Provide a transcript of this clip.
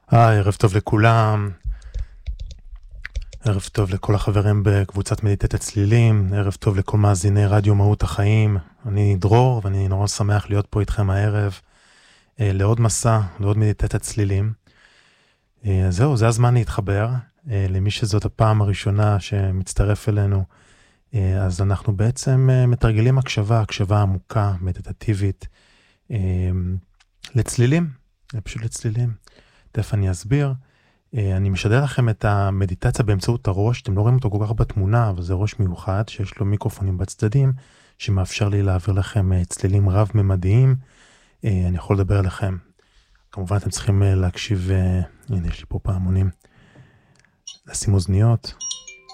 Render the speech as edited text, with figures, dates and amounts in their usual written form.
ערב טוב לכולם, ערב טוב לכל החברים בקבוצת מדיטת הצלילים, ערב טוב לכל מאזיני רדיו מהות החיים. אני דרור ואני נורא שמח להיות פה איתכם הערב לעוד מסע, לעוד מדיטת הצלילים. זהו, זה הזמן להתחבר. למי שזאת הפעם הראשונה שמצטרף אלינו, אז אנחנו בעצם מתרגלים הקשבה עמוקה, מדיטטיבית, לצלילים, פשוט לצלילים. תכף אני אסביר. אני משדר לכם את המדיטציה באמצעות הראש, אתם לא רואים אותו כל כך בתמונה, אבל זה ראש מיוחד שיש לו מיקרופונים בצדדים, שמאפשר לי להעביר לכם צלילים רב-ממדיים. אני יכול לדבר אליכם. כמובן אתם צריכים להקשיב, הנה יש לי פה פעמונים, לשים אוזניות.